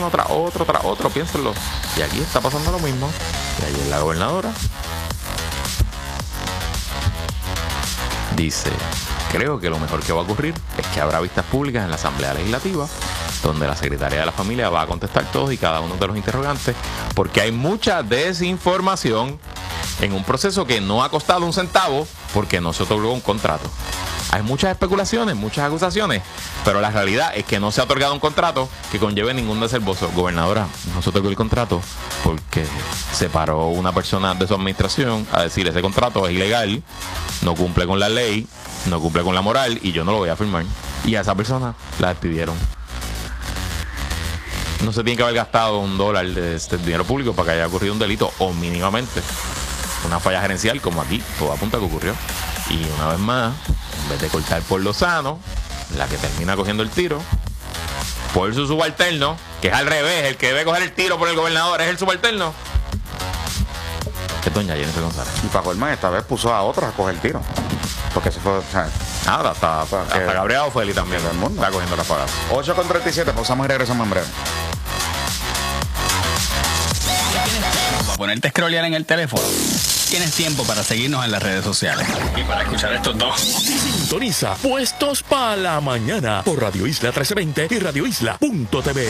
uno tras otro, piénsenlo. Y aquí está pasando lo mismo. Y ayer la gobernadora dice: creo que lo mejor que va a ocurrir es que habrá vistas públicas en la Asamblea Legislativa, donde la secretaria de la familia va a contestar todos y cada uno de los interrogantes, porque hay mucha desinformación en un proceso que no ha costado un centavo porque no se otorgó un contrato. Hay muchas especulaciones, muchas acusaciones, pero la realidad es que no se ha otorgado un contrato que conlleve ningún desembolso. Gobernadora, no se otorgó el contrato porque se paró una persona de su administración a decir: ese contrato es ilegal, no cumple con la ley, no cumple con la moral y yo no lo voy a firmar. Y a esa persona la despidieron. No se tiene que haber gastado $1 de este dinero público para que haya ocurrido un delito, o mínimamente una falla gerencial, como aquí todo apunta que ocurrió. Y una vez más, en vez de cortar por lo sano, la que termina cogiendo el tiro por su subalterno, que es al revés, el que debe coger el tiro por el gobernador es el subalterno, es doña Jennifer González. Y para colmar, esta vez puso a otros a coger el tiro, porque se fue, o sea, ahora está hasta Gabriel Feli también el mundo está cogiendo las pagadas. 8:37, pausamos y regresamos en breve. Para ponerte a scrollear en el teléfono, tienes tiempo para seguirnos en las redes sociales y para escuchar estos dos. Sintoniza Puestos para la Mañana por Radio Isla 1320 y radioisla.tv.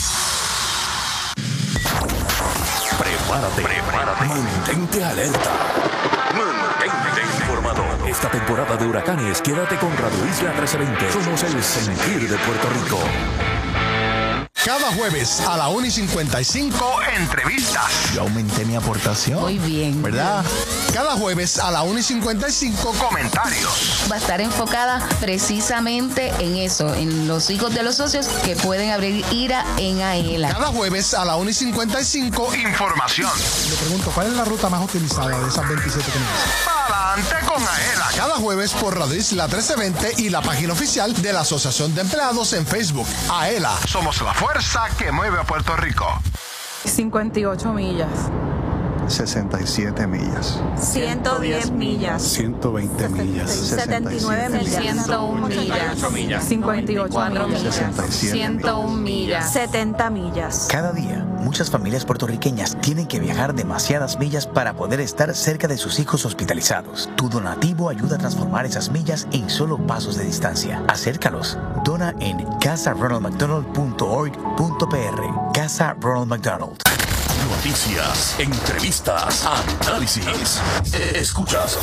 Prepárate. Mantente alerta. Mantente informado. Esta temporada de huracanes, quédate con Radio Isla 1320. Somos el sentir de Puerto Rico. Cada jueves a la 1:55, entrevistas. Yo aumenté mi aportación. Muy bien. ¿Verdad? Cada jueves a la 1:55, comentarios. Va a estar enfocada precisamente en eso, en los hijos de los socios que pueden abrir IRA en AELA. Cada jueves a la 1:55, información. Le pregunto, ¿cuál es la ruta más utilizada de esas 27 que me dicen? Adelante con AELA. Cada jueves por Radio Isla 1320 y la página oficial de la Asociación de Empleados en Facebook. AELA. Somos la fuerza que mueve a Puerto Rico. 58 millas. 67 millas. 110 millas. 120 millas. 79 millas. 101 millas. 58 millas. 101 millas. 70 millas. Cada día, muchas familias puertorriqueñas tienen que viajar demasiadas millas para poder estar cerca de sus hijos hospitalizados. Tu donativo ayuda a transformar esas millas en solo pasos de distancia. Acércalos. Dona en casaronaldmcdonald.org.pr. Casa Ronald McDonald. Noticias, entrevistas, análisis. Escuchas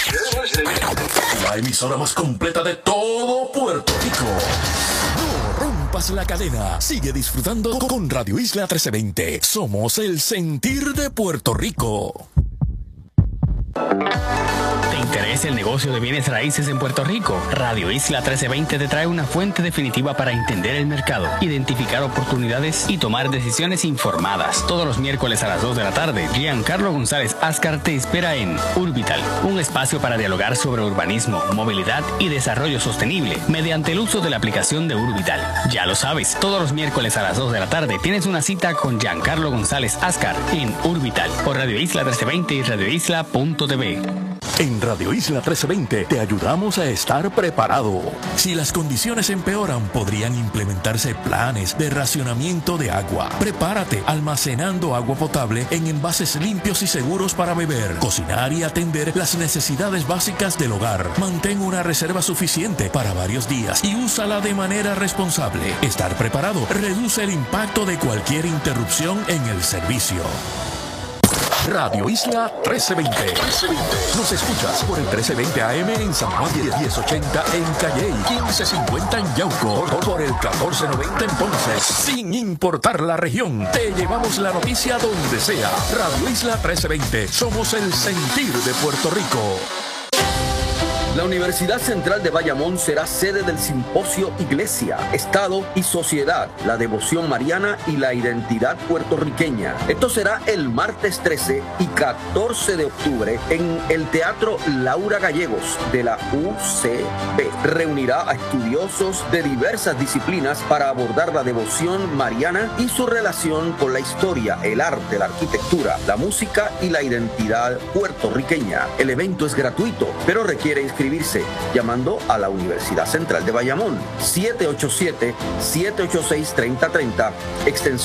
la emisora más completa de todo Puerto Rico. No rompas la cadena. Sigue disfrutando con Radio Isla 1320. Somos el sentir de Puerto Rico. ¿Te interesa el negocio de bienes raíces en Puerto Rico? Radio Isla 1320 te trae una fuente definitiva para entender el mercado, identificar oportunidades y tomar decisiones informadas. Todos los miércoles a las 2 de la tarde, Giancarlo González Ascar te espera en Urbital, un espacio para dialogar sobre urbanismo, movilidad y desarrollo sostenible mediante el uso de la aplicación de Urbital. Ya lo sabes, todos los miércoles a las 2 de la tarde tienes una cita con Giancarlo González Ascar en Urbital por Radio Isla 1320 y radioisla.tv. En Radio Isla 1320 te ayudamos a estar preparado. Si las condiciones empeoran, podrían implementarse planes de racionamiento de agua. Prepárate almacenando agua potable en envases limpios y seguros para beber, cocinar y atender las necesidades básicas del hogar. Mantén una reserva suficiente para varios días y úsala de manera responsable. Estar preparado reduce el impacto de cualquier interrupción en el servicio. Radio Isla 1320. Nos escuchas por el 1320 AM en San Juan, 1080 en Calley, 1550 en Yauco, por el 1490 en Ponce. Sin importar la región, te llevamos la noticia donde sea. Radio Isla 1320. Somos el sentir de Puerto Rico. La Universidad Central de Bayamón será sede del simposio Iglesia, Estado y Sociedad, la devoción mariana y la identidad puertorriqueña. Esto será el martes 13 y 14 de octubre en el Teatro Laura Gallegos de la UCB. Reunirá a estudiosos de diversas disciplinas para abordar la devoción mariana y su relación con la historia, el arte, la arquitectura, la música y la identidad puertorriqueña. El evento es gratuito, pero requiere inscribirse llamando a la Universidad Central de Bayamón 787-786-3030 extensión